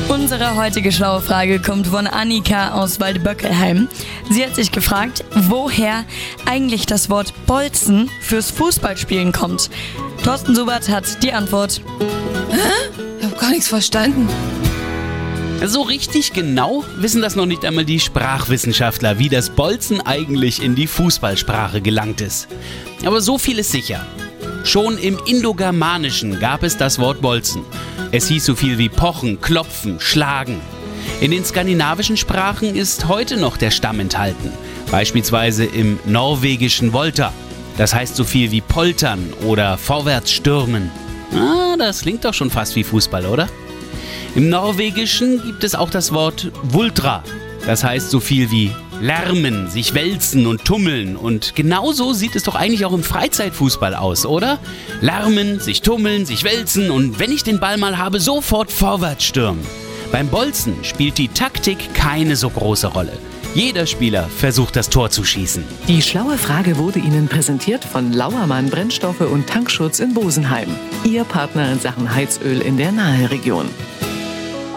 Unsere heutige schlaue Frage kommt von Annika aus Waldböckelheim. Sie hat sich gefragt, woher eigentlich das Wort Bolzen fürs Fußballspielen kommt. Thorsten Subert hat die Antwort. Ich habe gar nichts verstanden. So richtig genau wissen das noch nicht einmal die Sprachwissenschaftler, wie das Bolzen eigentlich in die Fußballsprache gelangt ist. Aber so viel ist sicher. Schon im Indogermanischen gab es das Wort Bolzen. Es hieß so viel wie pochen, klopfen, schlagen. In den skandinavischen Sprachen ist heute noch der Stamm enthalten. Beispielsweise im norwegischen Volta. Das heißt so viel wie poltern oder vorwärts stürmen. Das klingt doch schon fast wie Fußball, oder? Im Norwegischen gibt es auch das Wort vultra. Das heißt so viel wie lärmen, sich wälzen und tummeln. Und genauso sieht es doch eigentlich auch im Freizeitfußball aus, oder? Lärmen, sich tummeln, sich wälzen und wenn ich den Ball mal habe, sofort vorwärts stürmen. Beim Bolzen spielt die Taktik keine so große Rolle. Jeder Spieler versucht, das Tor zu schießen. Die schlaue Frage wurde Ihnen präsentiert von Lauermann Brennstoffe und Tankschutz in Bosenheim. Ihr Partner in Sachen Heizöl in der Naheregion.